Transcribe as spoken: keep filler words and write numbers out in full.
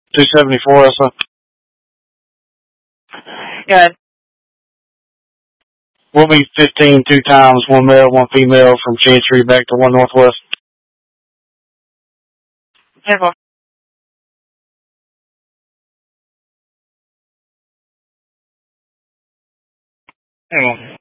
two seventy-four, that's a... Yeah. We'll be fifteen two times, one male, one female, from Chancery back to one Northwest. Yeah, boss. Yeah, boss.